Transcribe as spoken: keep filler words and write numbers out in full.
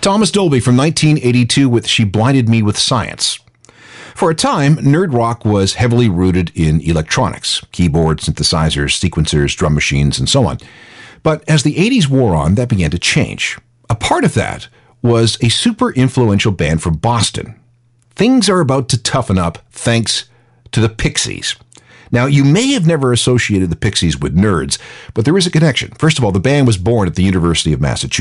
Thomas Dolby from nineteen eighty-two with She Blinded Me with Science. For a time, nerd rock was heavily rooted in electronics, keyboards, synthesizers, sequencers, drum machines, and so on. But as the eighties wore on, that began to change. A part of that was a super influential band from Boston. Things are about to toughen up thanks to the Pixies. Now, you may have never associated the Pixies with nerds, but there is a connection. First of all, the band was born at the University of Massachusetts.